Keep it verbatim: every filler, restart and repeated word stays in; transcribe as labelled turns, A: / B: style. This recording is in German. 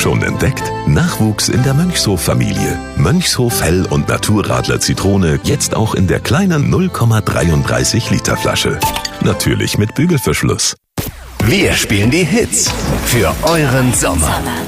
A: Schon entdeckt? Nachwuchs in der Mönchshof-Familie. Mönchshof Hell- und Naturradler Zitrone jetzt auch in der kleinen null Komma dreiunddreißig Liter Flasche. Natürlich mit Bügelverschluss.
B: Wir spielen die Hits für euren Sommer.